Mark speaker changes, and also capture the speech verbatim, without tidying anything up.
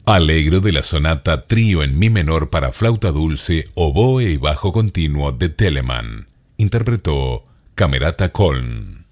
Speaker 1: Allegro de la sonata Trío en mi menor para flauta dulce, oboe y bajo continuo de Telemann. Interpretó Camerata Köln.